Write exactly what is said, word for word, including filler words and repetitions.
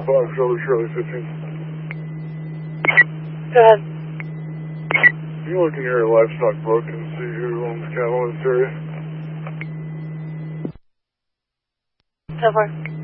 Fox over Shirley fifteen. Go ahead. Can you look in your livestock book and see who owns cattle in this area? So far.